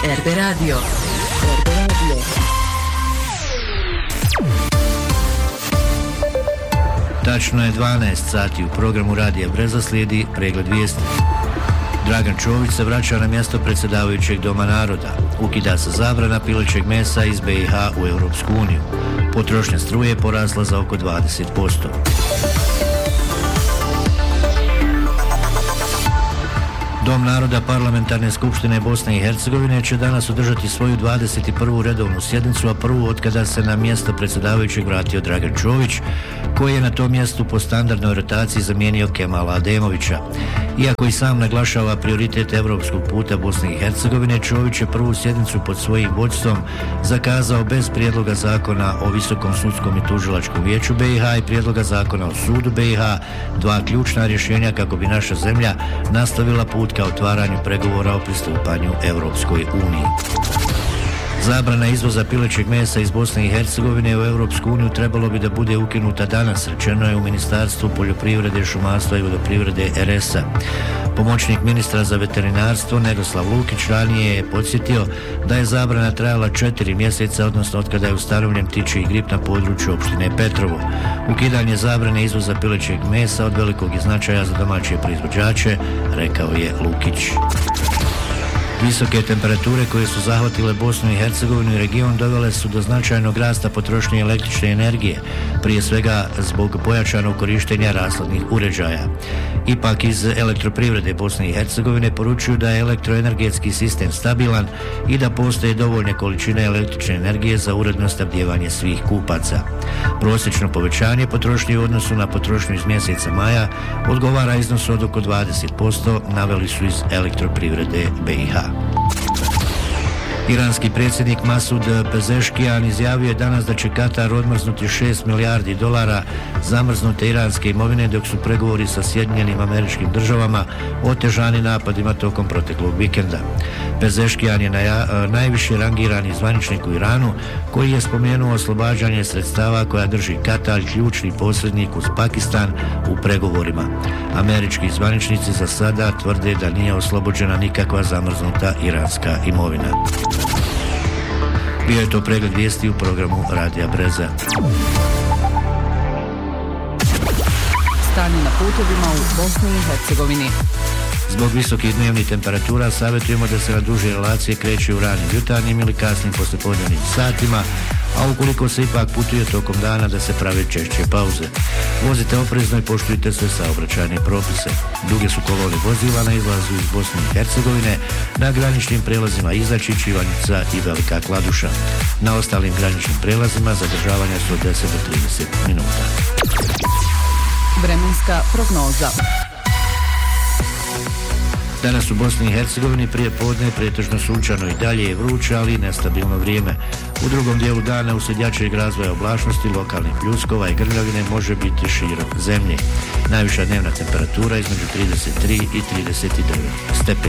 RB Radio. Tačno je 12 sati u programu Radija Breza, slijedi pregled vijesti. Dragan Čović se vraća na mjesto predsjedavajućeg Doma naroda. Ukida se zabrana pilećeg mesa iz BiH u Europsku uniju. Potrošnja struje porasla za oko 20%. Dom naroda Parlamentarne skupštine Bosne i Hercegovine će danas održati svoju 21. redovnu sjednicu, a prvu otkada se na mjesto predsjedavajućeg vratio Dragan Čović, koji je na tom mjestu po standardnoj rotaciji zamijenio Kemala Ademovića. Iako i sam naglašava prioritet evropskog puta Bosne i Hercegovine, Čović je prvu sjednicu pod svojim vodstvom zakazao bez prijedloga zakona o Visokom sudskom i tužilačkom vijeću BiH i prijedloga zakona o sudu BiH, dva ključna rješenja kako bi naša zemlja nastavila put ka otvaranju pregovora o pristupanju Evropskoj uniji. Zabrana izvoza pilećeg mesa iz Bosne i Hercegovine u Europsku uniju trebalo bi da bude ukinuta danas, rečeno je u Ministarstvu poljoprivrede, šumarstva i vodoprivrede RS-a. Pomoćnik ministra za veterinarstvo Negoslav Lukić ranije je podsjetio da je zabrana trajala 4 mjeseca, odnosno otkada je ustanovljen ptičji grip na području opštine Petrovo. Ukidanje zabrane izvoza pilećeg mesa od velikog je značaja za domaće proizvođače, rekao je Lukić. Visoke temperature koje su zahvatile Bosnu i Hercegovinu i region dovele su do značajnog rasta potrošnje električne energije, prije svega zbog pojačanog korištenja rashladnih uređaja. Ipak iz elektroprivrede Bosne i Hercegovine poručuju da je elektroenergetski sistem stabilan i da postoje dovoljne količine električne energije za uredno snabdijevanje svih kupaca. Prosječno povećanje potrošnje u odnosu na potrošnju iz mjeseca maja odgovara iznosu od oko 20%, naveli su iz elektroprivrede BiH. Iranski predsjednik Masud Pezeškijan izjavio je danas da će Katar odmrznuti 6 milijardi dolara zamrznute iranske imovine, dok su pregovori sa Sjedinjenim Američkim Državama otežani napadima tokom proteklog vikenda. Pezeškijan je najviše rangirani zvaničnik u Iranu, koji je spomenuo oslobađanje sredstava koja drži Katar, ključni posrednik uz Pakistan u pregovorima. Američki zvaničnici za sada tvrde da nije oslobođena nikakva zamrznuta iranska imovina. Bio je to pregled vijesti u programu Radija Breza. Stanje na putevima u Bosni i Hercegovini. Zbog visokih dnevnih temperatura savjetujemo da se na duže relacije kreće u ranim jutarnjim ili kasnim poslijepodnevnim satima, a ukoliko se ipak putuje tokom dana da se prave češće pauze. Vozite oprezno i poštujte sve saobraćajne propise. Duge su kolone vozila na izlazu iz Bosne i Hercegovine na graničnim prelazima Izačić, Ivanjica i Velika Kladuša. Na ostalim graničnim prelazima zadržavanja su od 10 do 30 minuta. Vremenska prognoza. Danas u Bosni i Hercegovini prije podne pretežno sunčano i dalje je vruće, ali i nestabilno vrijeme. U drugom dijelu dana uslijed jačeg razvoja oblačnosti, lokalnih pljuskova i grmljavine može biti širom zemlje. Najviša dnevna temperatura između 33 i 39 stepeni.